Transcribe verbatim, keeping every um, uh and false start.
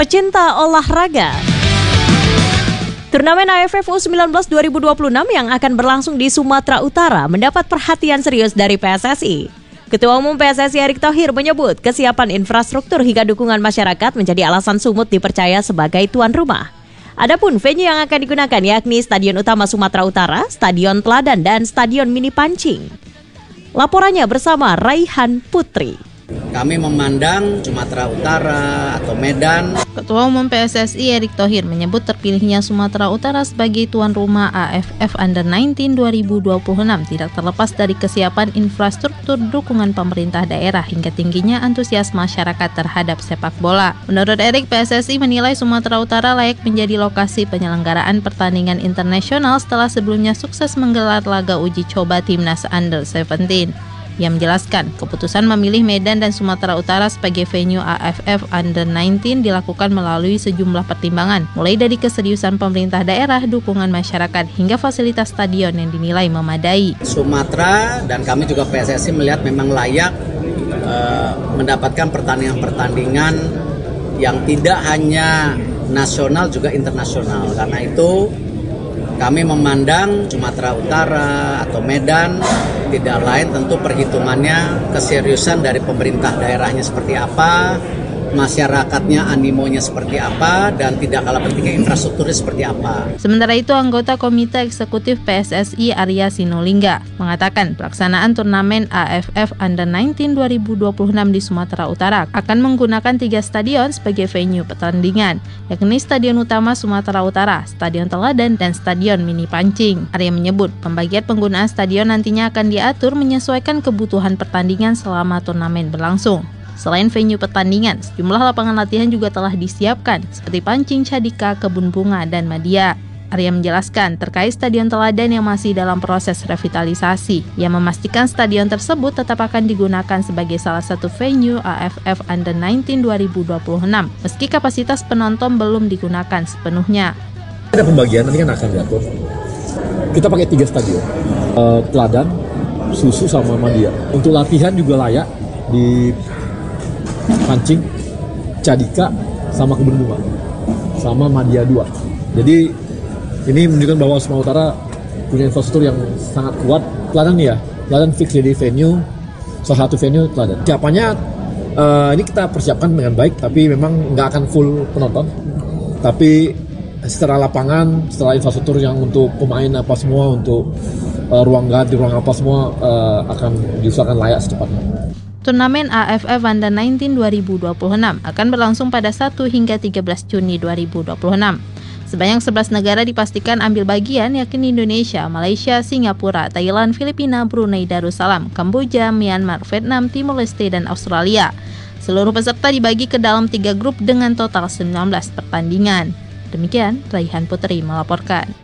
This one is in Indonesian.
Pecinta olahraga. Turnamen A F F U sembilan belas dua ribu dua puluh enam yang akan berlangsung di Sumatera Utara mendapat perhatian serius dari P S S I. Ketua Umum P S S I Erick Thohir menyebut kesiapan infrastruktur hingga dukungan masyarakat menjadi alasan Sumut dipercaya sebagai tuan rumah. Adapun venue yang akan digunakan yakni Stadion Utama Sumatera Utara, Stadion Teladan, dan Stadion Mini Pancing. Laporannya bersama Raihan Putri. Kami memandang Sumatera Utara atau Medan. Ketua Umum P S S I Erick Thohir menyebut terpilihnya Sumatera Utara sebagai tuan rumah A F F Under sembilan belas dua ribu dua puluh enam tidak terlepas dari kesiapan infrastruktur dukungan pemerintah daerah hingga tingginya antusias masyarakat terhadap sepak bola. Menurut Erick, P S S I menilai Sumatera Utara layak menjadi lokasi penyelenggaraan pertandingan internasional setelah sebelumnya sukses menggelar laga uji coba Timnas Under tujuh belas. Ia menjelaskan, keputusan memilih Medan dan Sumatera Utara sebagai venue A F F Under sembilan belas dilakukan melalui sejumlah pertimbangan, mulai dari keseriusan pemerintah daerah, dukungan masyarakat, hingga fasilitas stadion yang dinilai memadai. Sumatera dan kami juga P S S I melihat memang layak uh, mendapatkan pertandingan-pertandingan yang tidak hanya nasional juga internasional. Karena itu kami memandang Sumatera Utara atau Medan tidak lain tentu perhitungannya keseriusan dari pemerintah daerahnya seperti apa, masyarakatnya animonya seperti apa, dan tidak kalah pentingnya infrastrukturnya seperti apa. Sementara itu, anggota Komite Eksekutif P S S I Arya Sinulinga mengatakan pelaksanaan turnamen A F F Under sembilan belas dua ribu dua puluh enam di Sumatera Utara akan menggunakan tiga stadion sebagai venue pertandingan, yakni Stadion Utama Sumatera Utara, Stadion Teladan, dan Stadion Mini Pancing. Arya menyebut pembagian penggunaan stadion nantinya akan diatur menyesuaikan kebutuhan pertandingan selama turnamen berlangsung. Selain venue pertandingan, sejumlah lapangan latihan juga telah disiapkan, seperti Pancing, Cadika, Kebun Bunga, dan Madia. Arya menjelaskan terkait Stadion Teladan yang masih dalam proses revitalisasi. Ia memastikan stadion tersebut tetap akan digunakan sebagai salah satu venue A F F Under sembilan belas dua ribu dua puluh enam, meski kapasitas penonton belum digunakan sepenuhnya. Ada pembagian, nanti kan akan diatur. Kita pakai tiga stadion, uh, Teladan, Susu, sama Madia. Untuk latihan juga layak di Pancing, Cadika, sama Kebun Bunga, sama Madia dua. Jadi ini menunjukkan bahwa Sumatera Utara punya infrastruktur yang sangat kuat. Teladan nih ya, Teladan fix jadi venue, salah satu venue Teladan. Siapanya uh, ini kita persiapkan dengan baik, tapi memang nggak akan full penonton. Tapi secara lapangan, secara infrastruktur yang untuk pemain apa semua, untuk uh, ruang ganti, ruang apa semua uh, akan diusahakan layak secepatnya. Turnamen A F F Under sembilan belas dua ribu dua puluh enam akan berlangsung pada satu hingga tiga belas Juni dua ribu dua puluh enam. Sebanyak sebelas negara dipastikan ambil bagian, yakni Indonesia, Malaysia, Singapura, Thailand, Filipina, Brunei Darussalam, Kamboja, Myanmar, Vietnam, Timor Leste, dan Australia. Seluruh peserta dibagi ke dalam tiga grup dengan total sembilan belas pertandingan. Demikian, Raihan Putri melaporkan.